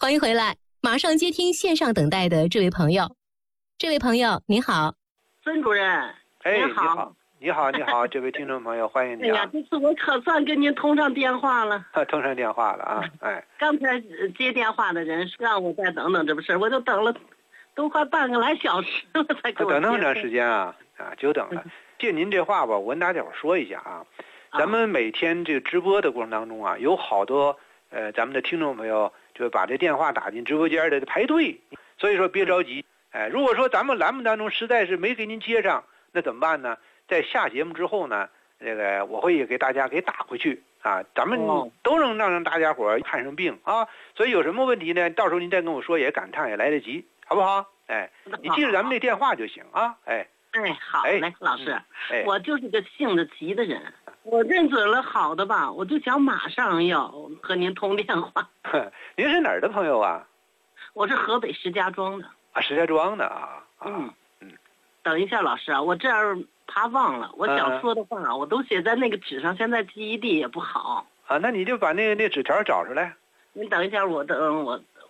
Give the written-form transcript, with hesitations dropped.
欢迎回来，马上接听线上等待的这位朋友。这位朋友您好。 孙主任， 哎， 您好， 你好，这位听众朋友，欢迎你啊！ 哎呀，这次我可算跟您通上电话了。 通上电话了啊！哎， 刚才接电话的人让我再等等，这不是，我就等了，都快半个来小时了才给我接。 等那么长时间啊？久等了。借您这话吧，我跟大家伙说一下啊，咱们每天这个直播的过程当中啊，有好多咱们的听众朋友就把这电话打进直播间的排队，所以说别着急。如果说咱们栏目当中实在是没给您接上，那怎么办呢？在下节目之后呢，我会给大家给打回去啊，咱们都能让大家伙看上病啊。所以有什么问题呢？到时候您再跟我说，也赶趟也来得及，好不好？哎，你记着咱们那电话就行啊。哎， 好嘞，老师，我就是个性子急的人，我认准了好的吧，我就想马上要和您通电话。 您是哪儿的朋友啊？ 我是河北石家庄的。 石家庄的啊。 等一下，老师啊，我这样怕忘了，我想说的话我都写在那个纸上，现在记忆力也不好啊。那你就把那纸条找出来。 您等一下，我